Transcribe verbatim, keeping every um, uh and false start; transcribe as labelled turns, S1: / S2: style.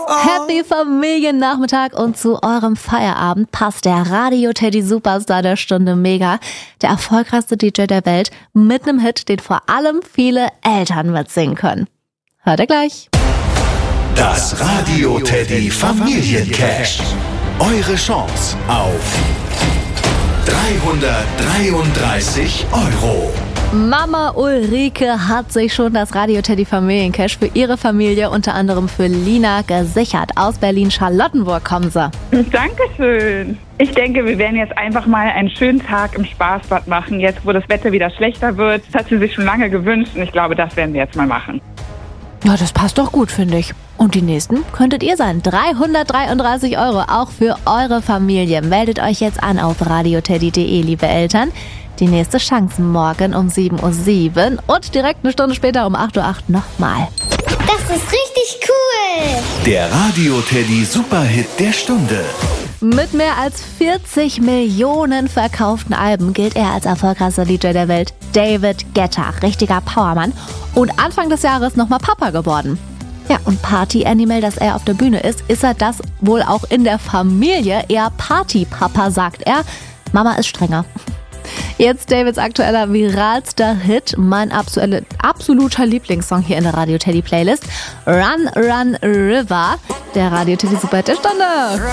S1: Happy Familiennachmittag und zu eurem Feierabend passt der Radio Teddy Superstar der Stunde mega. Der erfolgreichste D J der Welt mit einem Hit, den vor allem viele Eltern mitsingen können. Hört ihr gleich.
S2: Das Radio Teddy Familiencash. Eure Chance auf dreihundertdreiunddreißig Euro.
S1: Mama Ulrike hat sich schon das Radio Teddy Familiencash für ihre Familie, unter anderem für Lina, gesichert. Aus Berlin-Charlottenburg kommen sie.
S3: Dankeschön. Ich denke, wir werden jetzt einfach mal einen schönen Tag im Spaßbad machen, jetzt wo das Wetter wieder schlechter wird. Das hat sie sich schon lange gewünscht und ich glaube, das werden wir jetzt mal machen.
S1: Ja, das passt doch gut, finde ich. Und die nächsten könntet ihr sein. dreihundertdreiunddreißig Euro, auch für eure Familie. Meldet euch jetzt an auf radioteddy punkt de, liebe Eltern. Die nächste Chance morgen um sieben Uhr sieben und direkt eine Stunde später um acht Uhr acht nochmal.
S4: Das ist richtig cool.
S2: Der Radio Teddy Superhit der Stunde.
S1: Mit mehr als vierzig Millionen verkauften Alben gilt er als erfolgreichster D J der Welt. David Guetta, richtiger Powermann. Und Anfang des Jahres nochmal Papa geworden. Ja, und Party-Animal, dass er auf der Bühne ist, ist er das wohl auch in der Familie. Eher Party-Papa, sagt er. Mama ist strenger. Jetzt Davids aktueller viralster Hit, mein absoluter Lieblingssong hier in der Radio Teddy Playlist. Run, Run, River, der Radio Teddy Superhit der Stunde.